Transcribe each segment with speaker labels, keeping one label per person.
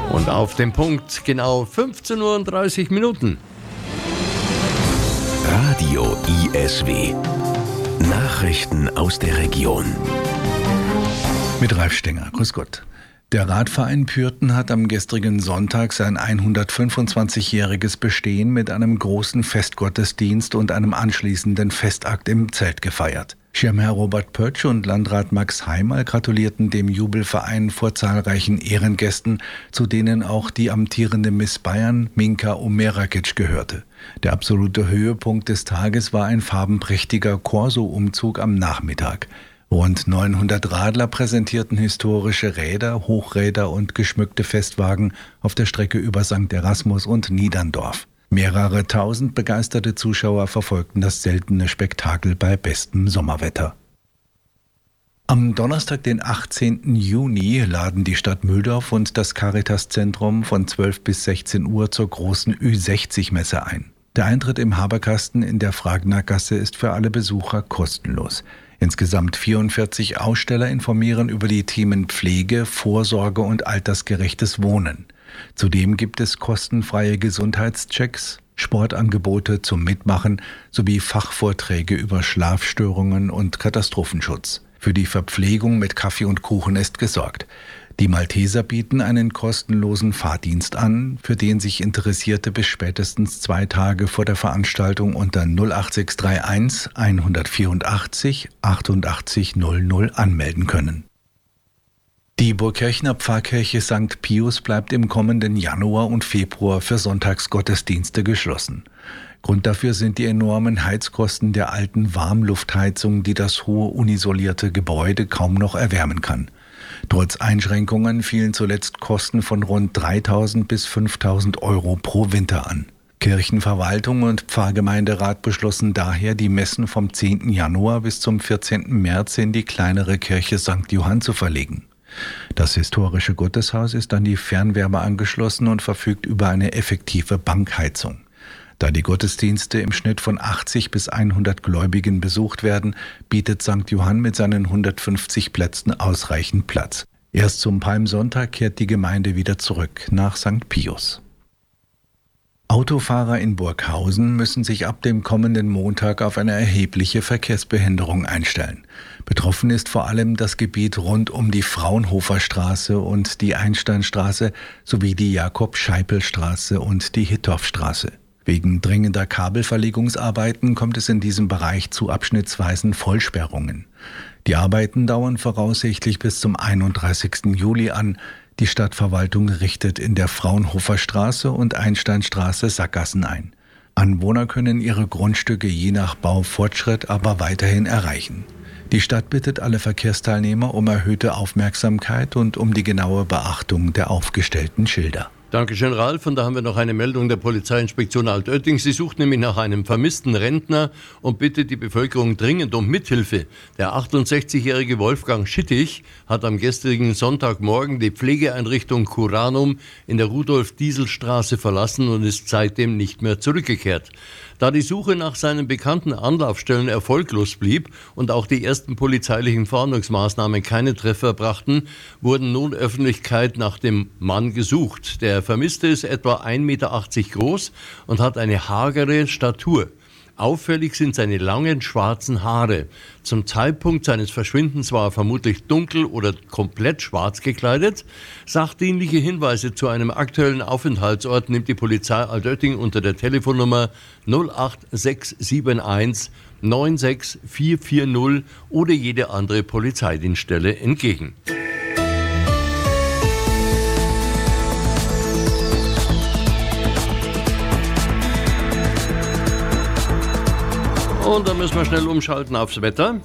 Speaker 1: Und auf den Punkt genau 15:30 Uhr.
Speaker 2: Radio ISW. Nachrichten aus der Region.
Speaker 3: Mit Ralf Stenger. Grüß Gott. Der Radverein Pürten hat am gestrigen Sonntag sein 125-jähriges Bestehen mit einem großen Festgottesdienst und einem anschließenden Festakt im Zelt gefeiert. Schirmherr Robert Pötsch und Landrat Max Heimal gratulierten dem Jubelverein vor zahlreichen Ehrengästen, zu denen auch die amtierende Miss Bayern Minka Omerakic gehörte. Der absolute Höhepunkt des Tages war ein farbenprächtiger Corso-Umzug am Nachmittag. Rund 900 Radler präsentierten historische Räder, Hochräder und geschmückte Festwagen auf der Strecke über St. Erasmus und Niederndorf. Mehrere tausend begeisterte Zuschauer verfolgten das seltene Spektakel bei bestem Sommerwetter. Am Donnerstag, den 18. Juni, laden die Stadt Mühldorf und das Caritas-Zentrum von 12 bis 16 Uhr zur großen Ü60-Messe ein. Der Eintritt im Haberkasten in der Fragnergasse ist für alle Besucher kostenlos. Insgesamt 44 Aussteller informieren über die Themen Pflege, Vorsorge und altersgerechtes Wohnen. Zudem gibt es kostenfreie Gesundheitschecks, Sportangebote zum Mitmachen sowie Fachvorträge über Schlafstörungen und Katastrophenschutz. Für die Verpflegung mit Kaffee und Kuchen ist gesorgt. Die Malteser bieten einen kostenlosen Fahrdienst an, für den sich Interessierte bis spätestens 2 Tage vor der Veranstaltung unter 08631 184 88 00 anmelden können. Die Burgkirchner Pfarrkirche St. Pius bleibt im kommenden Januar und Februar für Sonntagsgottesdienste geschlossen. Grund dafür sind die enormen Heizkosten der alten Warmluftheizung, die das hohe unisolierte Gebäude kaum noch erwärmen kann. Trotz Einschränkungen fielen zuletzt Kosten von rund 3.000 bis 5.000 Euro pro Winter an. Kirchenverwaltung und Pfarrgemeinderat beschlossen daher, die Messen vom 10. Januar bis zum 14. März in die kleinere Kirche St. Johann zu verlegen. Das historische Gotteshaus ist an die Fernwärme angeschlossen und verfügt über eine effektive Bankheizung. Da die Gottesdienste im Schnitt von 80 bis 100 Gläubigen besucht werden, bietet St. Johann mit seinen 150 Plätzen ausreichend Platz. Erst zum Palmsonntag kehrt die Gemeinde wieder zurück nach St. Pius. Autofahrer in Burghausen müssen sich ab dem kommenden Montag auf eine erhebliche Verkehrsbehinderung einstellen. Betroffen ist vor allem das Gebiet rund um die Fraunhofer-Straße und die Einsteinstraße sowie die Jakob-Scheipel-Straße und die Hittorfstraße. Wegen dringender Kabelverlegungsarbeiten kommt es in diesem Bereich zu abschnittsweisen Vollsperrungen. Die Arbeiten dauern voraussichtlich bis zum 31. Juli an. Die Stadtverwaltung richtet in der Fraunhofer-Straße und Einsteinstraße Sackgassen ein. Anwohner können ihre Grundstücke je nach Baufortschritt aber weiterhin erreichen. Die Stadt bittet alle Verkehrsteilnehmer um erhöhte Aufmerksamkeit und um die genaue Beachtung der aufgestellten Schilder.
Speaker 1: Dankeschön, Ralf. Und da haben wir noch eine Meldung der Polizeiinspektion Altötting. Sie sucht nämlich nach einem vermissten Rentner und bittet die Bevölkerung dringend um Mithilfe. Der 68-jährige Wolfgang Schittig hat am gestrigen Sonntagmorgen die Pflegeeinrichtung Curanum in der Rudolf-Diesel-Straße verlassen und ist seitdem nicht mehr zurückgekehrt. Da die Suche nach seinen bekannten Anlaufstellen erfolglos blieb und auch die ersten polizeilichen Fahndungsmaßnahmen keine Treffer brachten, wurden nun Öffentlichkeit nach dem Mann gesucht. Der Vermisste ist etwa 1,80 Meter groß und hat eine hagere Statur. Auffällig sind seine langen schwarzen Haare. Zum Zeitpunkt seines Verschwindens war er vermutlich dunkel oder komplett schwarz gekleidet. Sachdienliche Hinweise zu einem aktuellen Aufenthaltsort nimmt die Polizei Altötting unter der Telefonnummer 08671 96440 oder jede andere Polizeidienststelle entgegen. Und dann müssen wir schnell umschalten aufs Wetter.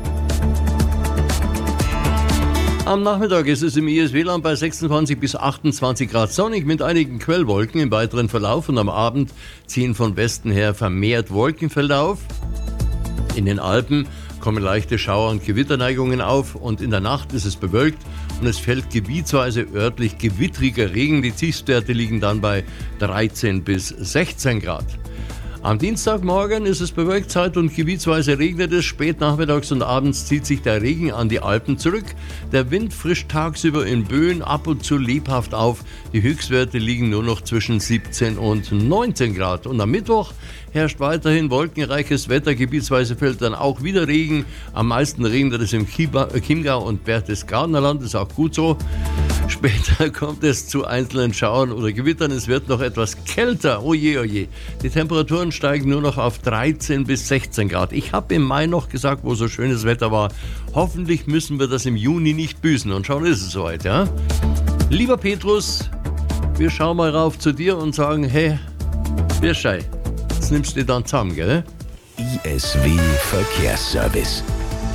Speaker 1: Am Nachmittag ist es im ISW-Land bei 26 bis 28 Grad sonnig mit einigen Quellwolken im weiteren Verlauf. Und am Abend ziehen von Westen her vermehrt Wolkenfelder auf. In den Alpen kommen leichte Schauer- und Gewitterneigungen auf. Und in der Nacht ist es bewölkt und es fällt gebietsweise örtlich gewittriger Regen. Die Tiefstwerte liegen dann bei 13 bis 16 Grad. Am Dienstagmorgen ist es bewölkt, zeit- und gebietsweise regnet es. Spät nachmittags und abends zieht sich der Regen an die Alpen zurück. Der Wind frischt tagsüber in Böen ab und zu lebhaft auf. Die Höchstwerte liegen nur noch zwischen 17 und 19 Grad. Und am Mittwoch herrscht weiterhin wolkenreiches Wetter. Gebietsweise fällt dann auch wieder Regen. Am meisten regnet es im Chiemgau und Berchtesgadener Land. Ist auch gut so. Später kommt es zu einzelnen Schauern oder Gewittern. Es wird noch etwas kälter. Oje, oje. Die Temperaturen steigen nur noch auf 13 bis 16 Grad. Ich habe im Mai noch gesagt, wo so schönes Wetter war. Hoffentlich müssen wir das im Juni nicht büßen. Und schon ist es soweit, ja? Lieber Petrus, wir schauen mal rauf zu dir und sagen, hey, Birschei, jetzt nimmst du dich dann zusammen, gell?
Speaker 2: ISW Verkehrsservice.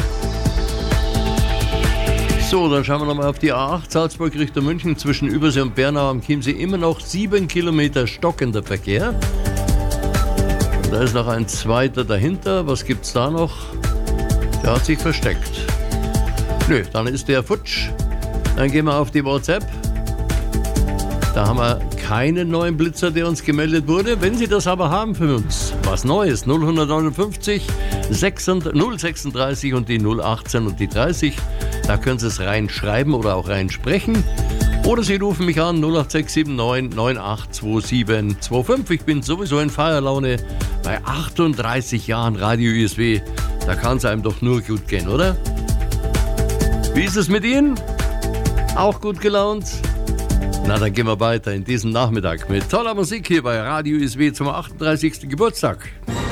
Speaker 1: So, dann schauen wir nochmal auf die A8 Salzburg Richtung München. Zwischen Übersee und Bernau am Chiemsee immer noch 7 Kilometer stockender Verkehr. Und da ist noch ein zweiter dahinter. Was gibt's da noch? Der hat sich versteckt. Nö, dann ist der futsch. Dann gehen wir auf die WhatsApp. Da haben wir keinen neuen Blitzer, der uns gemeldet wurde. Wenn Sie das aber haben für uns, was Neues, 0159 036 und die 018 und die 30. Da können Sie es reinschreiben oder auch reinsprechen. Oder Sie rufen mich an 08679 982725. Ich bin sowieso in Feierlaune. Bei 38 Jahren Radio ISW, da kann es einem doch nur gut gehen, oder? Wie ist es mit Ihnen? Auch gut gelaunt? Na, dann gehen wir weiter in diesem Nachmittag mit toller Musik hier bei Radio ISW zum 38. Geburtstag.